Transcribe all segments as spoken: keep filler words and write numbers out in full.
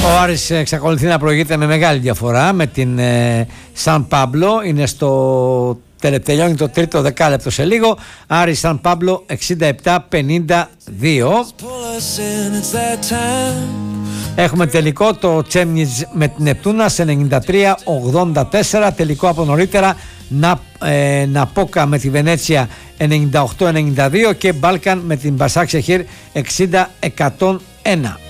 Ο Άρης εξακολουθεί να προηγείται με μεγάλη διαφορά με την ε, Σαν Πάμπλο. Είναι στο τελειώνει το τρίτο δεκάλεπτο σε λίγο. Άρης Σαν Πάμπλο εξήντα επτά πενήντα δύο. Έχουμε τελικό το Τσέμνιτζ με την Νεπτούνα σε ενενήντα τρία ογδόντα τέσσερα. Τελικό από νωρίτερα να, ε, Ναπόκα με τη Βενέτσια ενενήντα οκτώ ενενήντα δύο και Μπάλκαν με την Μπασάξεχιρ εξήντα εκατόν ένα.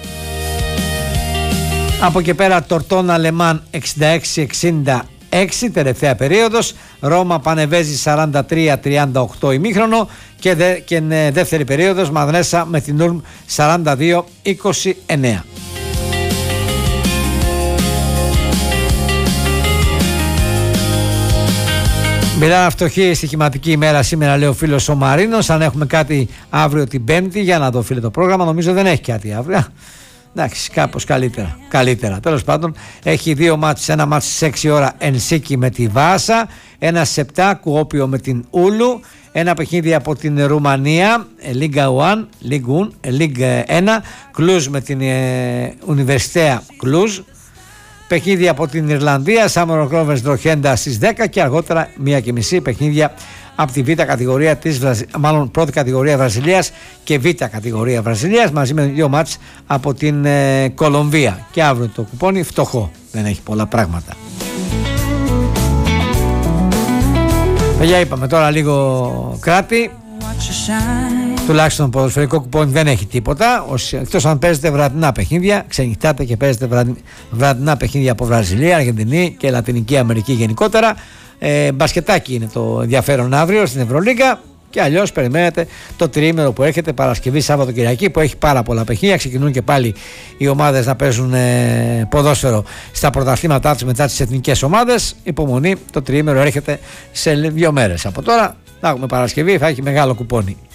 Από εκεί πέρα Τορτόνα Λεμάν εξήντα έξι εξήντα έξι τελευταία περίοδος. Ρώμα Πανεβέζη σαράντα τρία τριάντα οκτώ ημίχρονο και, δε, και ε, δεύτερη περίοδος Μαδρέσα με την Ουρμ σαράντα δύο είκοσι εννέα. Μιλάνα φτωχή στοιχηματική ημέρα σήμερα, λέει ο φίλος ο Μαρίνος. Αν έχουμε κάτι αύριο την Πέμπτη, για να δω φίλε το πρόγραμμα, νομίζω δεν έχει κάτι αύριο. Εντάξει, κάπως καλύτερα. Καλύτερα. Τέλος πάντων, έχει δύο μάτς. Ένα μάτς στις έξι ώρα Ενσίκη με τη Βάσα, ένα στις επτά Κουόπιο με την Ούλου, ένα παιχνίδι από την Ρουμανία, Λίγκα ένα, Λίγκα ένα, Κλουζ με την ε, Ουνιβερσιτέα Κλουζ. Παιχνίδι από την Ιρλανδία, Σάμορο Κρόβερς Δροχέντα στις δέκα και αργότερα μία και μισή παιχνίδια από τη Β' κατηγορία της Βραζι... μάλλον πρώτη κατηγορία Βραζιλίας και Β' κατηγορία Βραζιλίας, μαζί με δύο μάτς από την ε, Κολομβία. Και αύριο το κουπόνι φτωχό, δεν έχει πολλά πράγματα. Παιδιά, είπαμε τώρα λίγο κράτη. Τουλάχιστον ποδοσφαιρικό κουπόνι δεν έχει τίποτα. Εκτός αν παίζετε βραδινά παιχνίδια, ξενυχτάτε και παίζετε βραδινά παιχνίδια από Βραζιλία, Αργεντινή και Λατινική Αμερική γενικότερα. Ε, μπασκετάκι είναι το ενδιαφέρον αύριο στην Ευρωλίγκα. Και αλλιώς περιμένετε το τριήμερο που έρχεται Παρασκευή, Σάββατο, Κυριακή, που έχει πάρα πολλά παιχνίδια. Ξεκινούν και πάλι οι ομάδες να παίζουν ε, ποδόσφαιρο στα πρωταθλήματά τους μετά τις εθνικές ομάδες. Υπομονή, το τριήμερο έρχεται σε δύο μέρες από τώρα. Θα έχουμε Παρασκευή, θα έχει μεγάλο κουπόνι.